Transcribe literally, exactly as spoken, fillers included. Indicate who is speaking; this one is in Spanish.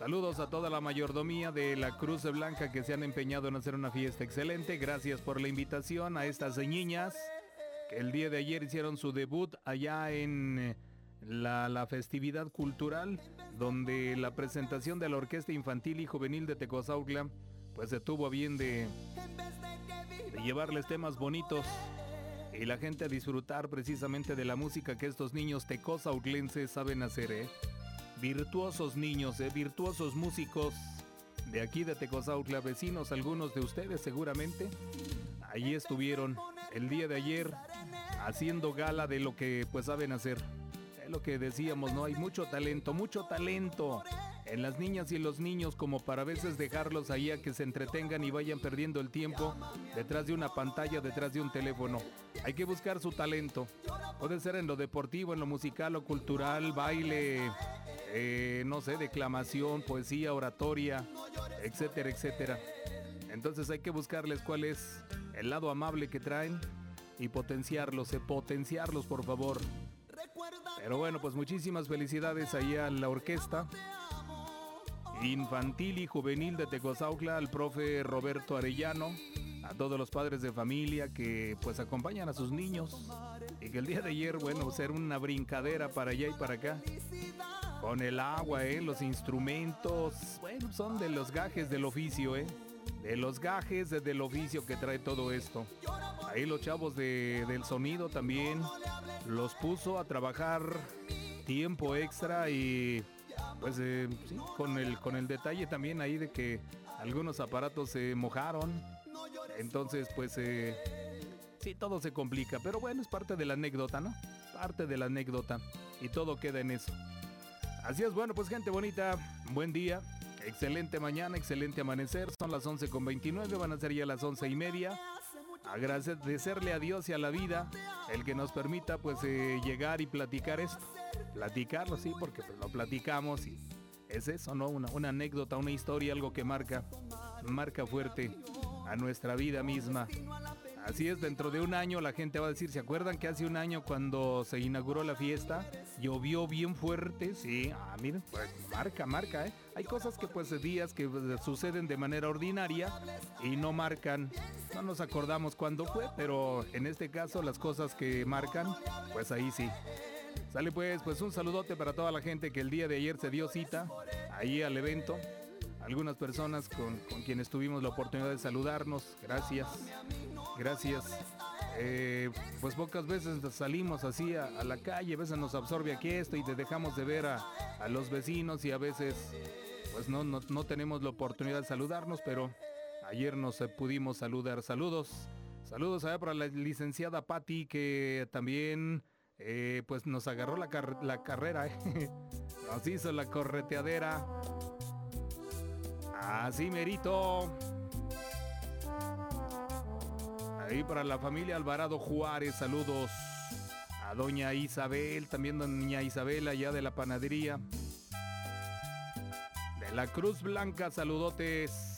Speaker 1: Saludos a toda la mayordomía de la Cruz Blanca que se han empeñado en hacer una fiesta excelente. Gracias por la invitación a estas niñas que el día de ayer hicieron su debut allá en la, la festividad cultural, donde la presentación de la Orquesta Infantil y Juvenil de Tecozautla pues se tuvo a bien de, de llevarles temas bonitos y la gente a disfrutar precisamente de la música que estos niños tecozautlenses saben hacer, ¿eh? Virtuosos niños, ¿eh? Virtuosos músicos de aquí de Tecozautla, vecinos algunos de ustedes seguramente. Allí estuvieron el día de ayer haciendo gala de lo que pues saben hacer. Es lo que decíamos, ¿no? Hay mucho talento, mucho talento en las niñas y los niños como para a veces dejarlos ahí a que se entretengan y vayan perdiendo el tiempo detrás de una pantalla, detrás de un teléfono. Hay que buscar su talento. Puede ser en lo deportivo, en lo musical o cultural, baile, eh, no sé, declamación, poesía, oratoria, etcétera, etcétera. Entonces hay que buscarles cuál es el lado amable que traen y potenciarlos, eh, potenciarlos por favor. Pero bueno, pues muchísimas felicidades ahí a la orquesta infantil y juvenil de Tecozautla, al profe Roberto Arellano, a todos los padres de familia que pues acompañan a sus niños y que el día de ayer, bueno, ser una brincadera para allá y para acá con el agua, eh, los instrumentos, bueno, son de los gajes del oficio, eh, de los gajes del oficio que trae todo esto. Ahí los chavos de, del sonido también los puso a trabajar tiempo extra y pues eh, sí, con el, con el detalle también ahí de que algunos aparatos se mojaron. Entonces pues eh, sí, todo se complica, pero bueno, es parte de la anécdota, ¿no? Parte de la anécdota y todo queda en eso. Así es, bueno, pues gente bonita, buen día, excelente mañana, excelente amanecer. Son las once con veintinueve, van a ser ya las once y media. Agradecerle a Dios y a la vida el que nos permita pues eh, llegar y platicar esto. Platicarlo, sí, porque pues lo platicamos y es eso, ¿no? Una, una anécdota, una historia, algo que marca, marca fuerte a nuestra vida misma. Así es, dentro de un año la gente va a decir, ¿se acuerdan que hace un año cuando se inauguró la fiesta llovió bien fuerte? Sí, ah, miren, pues marca, marca, ¿eh? Hay cosas que pues días que pues, suceden de manera ordinaria y no marcan, no nos acordamos cuándo fue, pero en este caso las cosas que marcan, pues ahí sí. Sale pues, pues un saludote para toda la gente que el día de ayer se dio cita ahí al evento. Algunas personas con, con quienes tuvimos la oportunidad de saludarnos, gracias, gracias. Eh, pues pocas veces salimos así a, a la calle, a veces nos absorbe aquí esto y te dejamos de ver a, a los vecinos y a veces pues no, no, no tenemos la oportunidad de saludarnos, pero ayer nos pudimos saludar. Saludos, saludos allá para la licenciada Patti que también eh, pues nos agarró la, car- la carrera, eh. Nos hizo la correteadera. Así merito. Ahí para la familia Alvarado Juárez, saludos a doña Isabel, también doña Isabel allá de la panadería de la Cruz Blanca, saludotes.